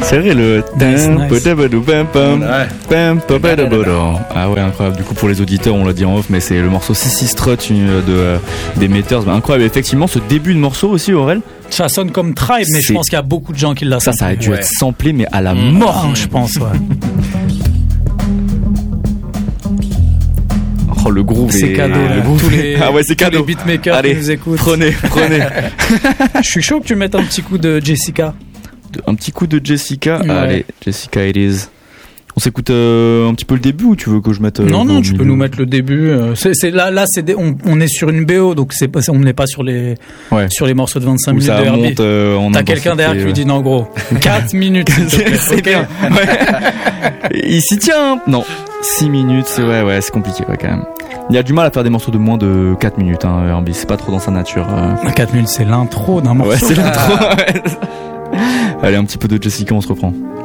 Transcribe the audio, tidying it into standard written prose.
C'est vrai le. Nice. Ah ouais, incroyable. Du coup, pour les auditeurs, on l'a dit en off, mais c'est le morceau Sissy Strut des Meters. Incroyable. Effectivement, ce début de morceau aussi, Aurel. Ça sonne comme Tribe, mais je pense qu'il y a beaucoup de gens qui l'ont samplé. Ça a dû être samplé, mais à la mort. Je pense, ouais. Oh, le groove c'est cadeau. Le groove. Ah ouais, c'est cadeau. Les beatmakers Allez, qui nous écoutent. Prenez. Je suis chaud que tu mettes un petit coup de Jessica. Un petit coup de Jessica. Ouais. Allez, Jessica it is. On s'écoute un petit peu le début ou tu veux que je mette Non, tu peux nous mettre le début. C'est là, on est sur une BO, donc on n'est pas sur les morceaux de 25 minutes de Herbie. T'as quelqu'un derrière qui lui dit non, gros, 4 minutes. C'est bien. Ouais. Il s'y tient. Non, 6 minutes, c'est compliqué quand même. Il y a du mal à faire des morceaux de moins de 4 minutes, Herbie. C'est pas trop dans sa nature. 4 minutes, c'est l'intro d'un morceau. Ouais, c'est l'intro. Allez, un petit peu de Jessica, on se reprend.